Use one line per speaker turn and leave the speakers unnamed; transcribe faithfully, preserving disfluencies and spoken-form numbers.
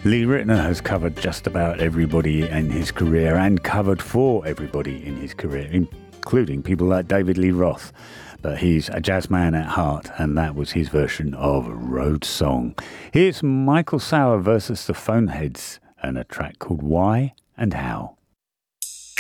Lee Ritenour has covered just about everybody in his career and covered for everybody in his career, including people like David Lee Roth. But he's a jazz man at heart, and that was his version of Road Song. Here's Michael Sauer versus the Phoneheads and a track called Why and How.